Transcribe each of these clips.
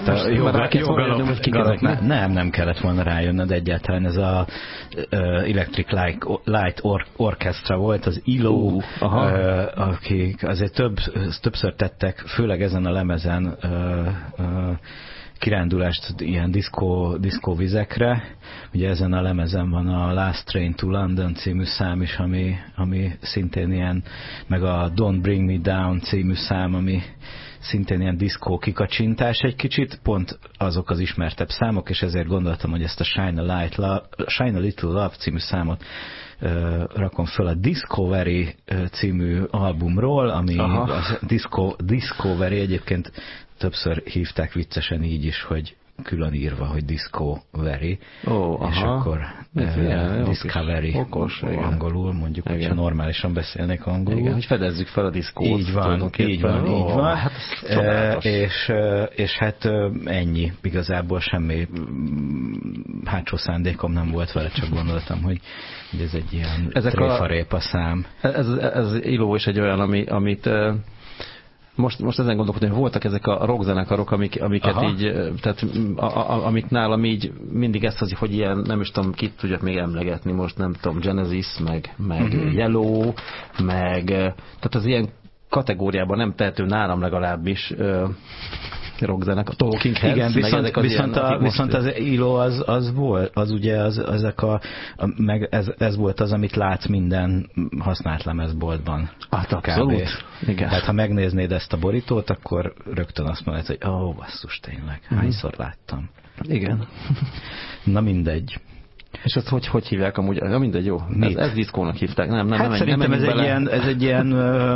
a jogalap. Nem kellett volna rájönnöd egyáltalán. Ez a Electric Light Orchestra volt, az ILO, akik azért többször tettek, főleg ezen a lemezen kirándulást ilyen diszkóvizekre. Ugye ezen a lemezen van a Last Train to London című szám is, ami szintén ilyen, meg a Don't Bring Me Down című szám, ami szintén ilyen diszkó kikacsintás egy kicsit, pont azok az ismertebb számok, és ezért gondoltam, hogy ezt a Shine a Little Love című számot rakom föl a Discovery című albumról, ami a Discovery egyébként többször hívták viccesen így is, hogy külön írva, hogy Discovery, és akkor Discovery angolul, mondjuk, hogyha normálisan beszélnék angolul. Igen, hogy fedezzük fel a diszkót. Így van. Hát és hát ennyi. Igazából semmi hátsó szándékom nem volt vele, csak gondoltam, hogy ez egy ilyen tréfarépa szám. Ez ILO is egy olyan, amit most ezen gondolkodom, hogy voltak ezek a rockzenekarok, amiket így, tehát amik nálam így mindig ezt, hogy ilyen, nem is tudom, kit tudjak még emlegetni most, nem tudom, Genesis, meg Yellow, meg, tehát az ilyen kategóriában nem tehető nálam legalábbis rockzenek, a Talking Heads. Igen, viszont az ILO az volt, az ugye meg ez volt az, amit látsz minden használt lemezboltban. Hát abszolút. Igen. Tehát ha megnéznéd ezt a borítót, akkor rögtön azt mondod, hogy basszus, tényleg, hányszor láttam. Igen. Na mindegy. És ezt hogy hívják amúgy? Ja, mindegy, jó. Ez diszkónak hívták. Nem, szerintem ez egy ilyen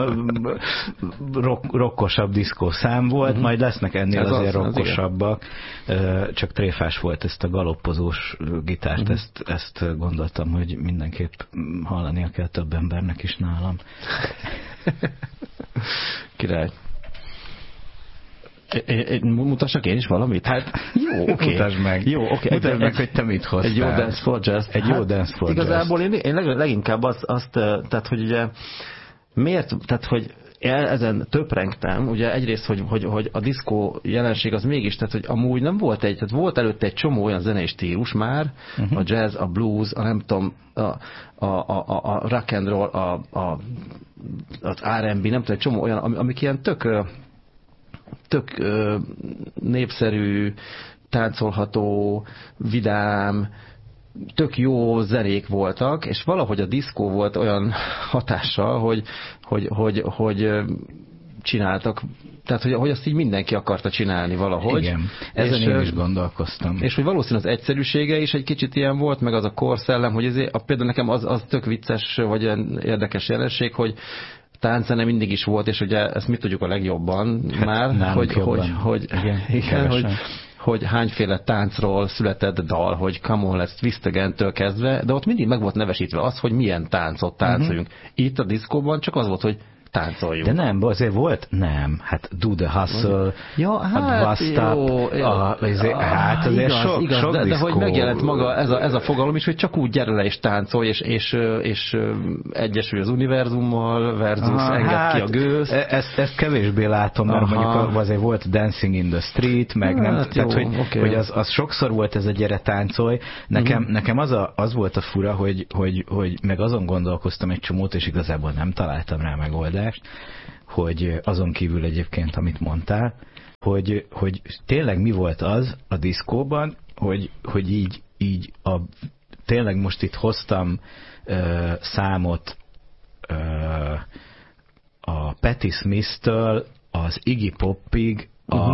rockosabb diszkószám volt, majd lesznek ennél azért rockosabbak. Csak tréfás volt ezt a galoppozós gitárt, ezt gondoltam, hogy mindenképp hallania kell több embernek is nálam. Király. Mutassak én is valamit? Hát jó, oké. Mutasd meg. Mutasd meg, hogy te mit hoztál. Egy jó dance for jazz. Igazából én leginkább azt, tehát hogy ugye miért, tehát hogy ezen töprengtem, ugye egyrészt, hogy a diszkó jelenség az mégis, tehát hogy amúgy nem volt tehát volt előtte egy csomó olyan zenei stílus már, a jazz, a blues, a nem tudom, a rock and roll, az R&B, nem tudom, egy csomó olyan, amik ilyen tök népszerű, táncolható, vidám, tök jó zenék voltak, és valahogy a diszkó volt olyan hatással, hogy csináltak, tehát hogy azt így mindenki akarta csinálni valahogy. Igen, ezen én is gondolkoztam. És hogy valószínűleg az egyszerűsége is egy kicsit ilyen volt, meg az a korszellem, hogy például nekem az tök vicces, vagy érdekes jelenség, hogy tánczene mindig is volt, és ugye ezt mit tudjuk a legjobban már, hogy hányféle táncról született dal, hogy Come on, let's twist again-től kezdve, de ott mindig meg volt nevesítve az, hogy milyen táncot táncoljunk. Itt a diszkóban csak az volt, hogy táncoljunk. De nem, azért volt? Nem. Hát Do the Hustle, a Bust Up, hát azért igaz, sok de hogy megjelent maga ez a fogalom is, hogy csak úgy gyere le és táncolj, és egyesülj az univerzummal, versus engedd ki a gőz. Ezt kevésbé látom, mert mondjuk azért volt Dancing in the Street, meg nem, tehát hogy az sokszor volt ez a gyere táncolj. Nekem az volt a fura, hogy meg azon gondolkoztam egy csomót, és igazából nem találtam rá megoldást, hogy azon kívül egyébként, amit mondtál, hogy tényleg mi volt az a diszkóban, hogy így tényleg most itt hoztam számot a Patti Smith-től az Iggy Popig,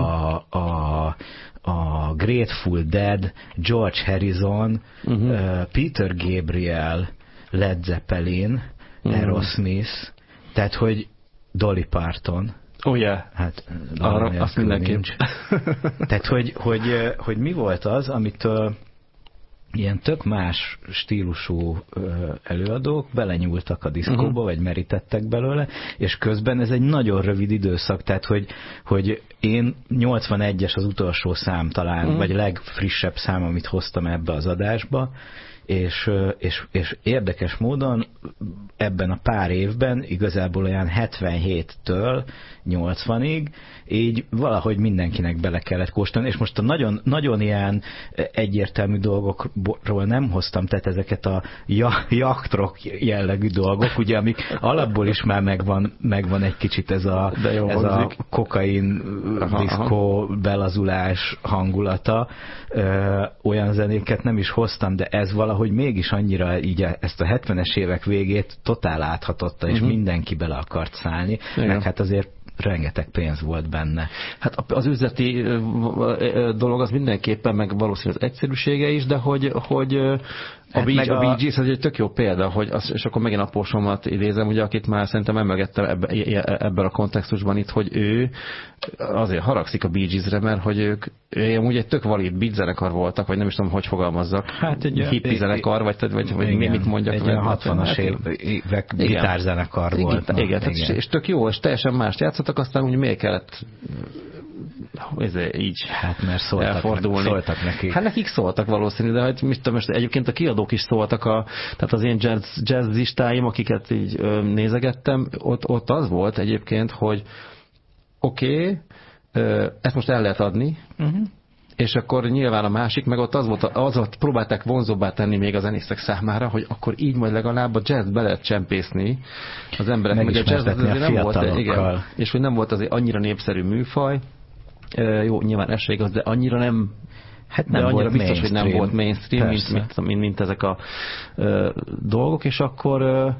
a Grateful Dead, George Harrison, Peter Gabriel, Led Zeppelin, Aerosmith, tehát, hogy Dolly Parton. Hát, arra azt mindenképp. Tehát, hogy mi volt az, amit ilyen tök más stílusú előadók belenyúltak a diszkóba, vagy merítettek belőle, és közben ez egy nagyon rövid időszak, tehát, hogy én 81-es az utolsó szám talán, vagy legfrissebb szám, amit hoztam ebbe az adásba, és érdekes módon ebben a pár évben igazából olyan 77-től 80-ig így valahogy mindenkinek bele kellett kóstolni, és most a nagyon, nagyon ilyen egyértelmű dolgokról nem hoztam, tehát ezeket a jaktrok jellegű dolgok, ugye, amik alapból is már megvan egy kicsit ez a kokain, diszkó, belazulás hangulata. Olyan zenéket nem is hoztam, de ez valahogy mégis annyira így ezt a 70-es évek végét totál áthatotta, és mindenki bele akart szállni, meg hát azért rengeteg pénz volt benne. Hát az üzleti dolog az mindenképpen, meg valószínűleg az egyszerűsége is, de hogy a Bee Gees az egy tök jó példa, hogy és akkor megint apósomat idézem, ugye, akit már szerintem emlegettem ebben a kontextusban itt, hogy ő azért haragszik a Bee Geesre, mert hogy ők amúgy egy tök valid beat zenekar voltak, vagy nem is tudom, hogy fogalmazzak. Hát egy hippie zenekar, vagy mit mondjak. Egy 60-as évek gitárzenekar volt. Igen, és tök jó, és teljesen mást játszottak, aztán úgy miért kellett így hát mert szóltak nekik. Hát nekik szóltak valószínű, de hát most egyébként a kiadók is szóltak, tehát az én jazzistáim, akiket így nézegettem, ott az volt egyébként, hogy oké, ezt most el lehet adni, és akkor nyilván a másik, meg ott az volt, próbálták vonzóbbá tenni még a zenészek számára, hogy akkor így majd legalább a jazz be lehet csempészni az emberek, hogy a jazz azért nem volt, igen, és hogy nem volt azért annyira népszerű műfaj, jó, nyilván ez se igaz, de annyira nem, hát nem de annyira volt biztos, hogy nem volt mainstream, mint ezek a dolgok, és akkor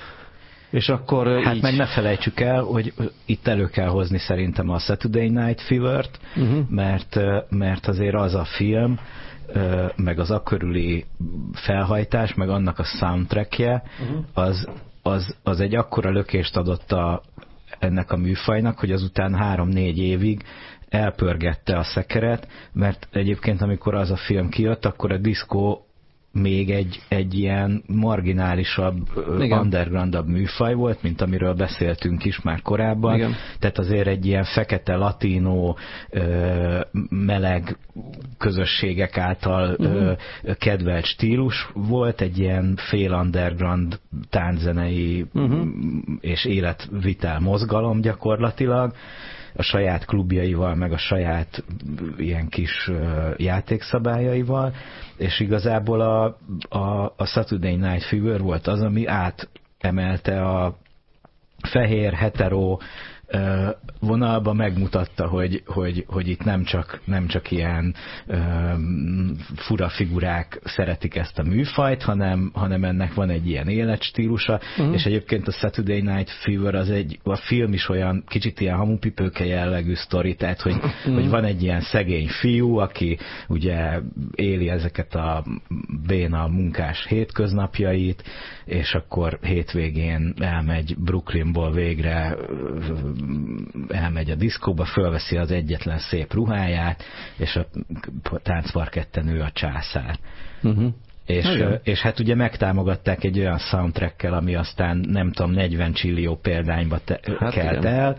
hát így... meg ne felejtsük el, hogy itt elő kell hozni szerintem a Saturday Night Fever-t, mert azért az a film, meg az akkörüli felhajtás, meg annak a soundtrackje, az egy akkora lökést adott ennek a műfajnak, hogy azután 3-4 évig elpörgette a szekeret, mert egyébként amikor az a film kijött, akkor a diszkó még egy ilyen marginálisabb, undergroundabb műfaj volt, mint amiről beszéltünk is már korábban. Igen. Tehát azért egy ilyen fekete, latino, meleg közösségek által kedvelt stílus volt, egy ilyen fél underground tánczenei és életvitel mozgalom gyakorlatilag, a saját klubjaival, meg a saját ilyen kis játékszabályaival, és igazából a Saturday Night Fever volt az, ami átemelte a fehér, hetero vonalba, megmutatta, hogy itt nem csak ilyen fura figurák szeretik ezt a műfajt, hanem ennek van egy ilyen életstílusa, és egyébként a Saturday Night Fever a film is olyan kicsit ilyen hamupipőke jellegű sztori, tehát hogy van egy ilyen szegény fiú, aki ugye éli ezeket a béna munkás hétköznapjait, és akkor hétvégén elmegy Brooklynból végre, elmegy a diszkóba, fölveszi az egyetlen szép ruháját, és a táncparketten ő a császár. És hát ugye megtámogatták egy olyan soundtrackkel, ami aztán nem tudom, 40 csillió példányba kelt el,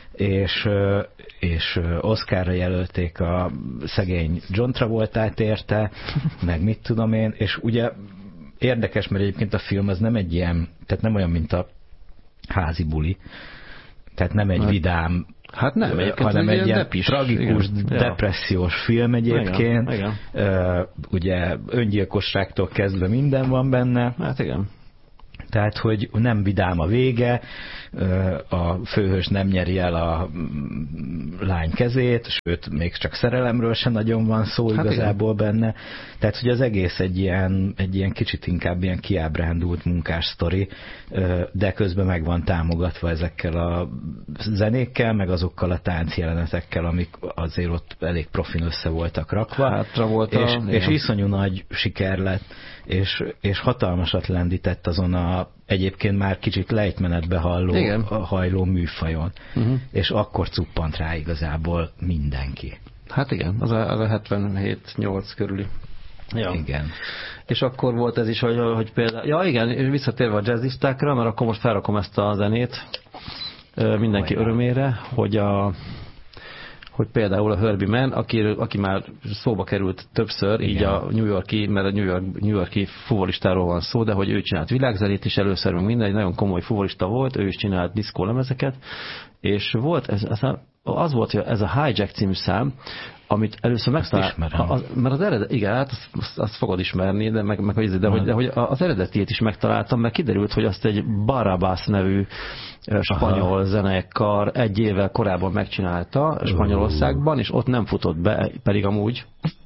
és Oscarra jelölték a szegény John Travoltát érte, meg mit tudom én, és ugye érdekes, mert egyébként a film az nem egy ilyen, tehát nem olyan, mint a Házi buli, tehát nem egy vidám, hanem egy ilyen tragikus, depressziós film egyébként. Igen. Ugye öngyilkosságtól kezdve minden van benne. Hát igen. Tehát, hogy nem vidám a vége, a főhős nem nyeri el a lány kezét, sőt, még csak szerelemről sem nagyon van szó igazából benne. Tehát, hogy az egész egy ilyen kicsit inkább ilyen kiábrándult munkás sztori, de közben meg van támogatva ezekkel a zenékkel, meg azokkal a táncjelenetekkel, amik azért ott elég profin össze voltak rakva. És iszonyú nagy siker lett, és hatalmasat lendített azon a egyébként már kicsit lejtmenetbe hajló műfajon. És akkor cuppant rá igazából mindenki. Hát igen, az a 77-8 körüli. Ja. Igen. És akkor volt ez is, hogy például... Ja igen, visszatérve a jazzistákra, mert akkor most felrakom ezt a zenét mindenki örömére, hogy hogy például a Herbie Mann, aki már szóba került többször, igen. Így a New York-i, mert a New York-i fuvolistáról van szó, de hogy ő csinált világzenét is először, meg minden, egy nagyon komoly fuvolista volt, ő is csinált diszkólemezeket, és volt az volt, hogy ez a Hijack című szám, amit először megtaláltam. Mert az eredet, igen, hát azt fogod ismerni, de hogy az eredetiét is megtaláltam, mert kiderült, hogy azt egy Barrabás nevű spanyol zenekar egy évvel korábban megcsinálta Spanyolországban, és ott nem futott be, pedig amúgy.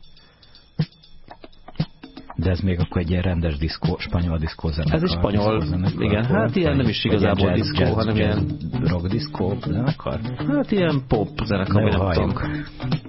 De ez még akkor egy ilyen rendes spanyol diszkó zenekar. Ez egy spanyol, igen, hát ilyen nem is igazából diszkó, hanem ilyen rock diszkó zenekar? Hát ilyen pop zenekar, vagy nem tudom.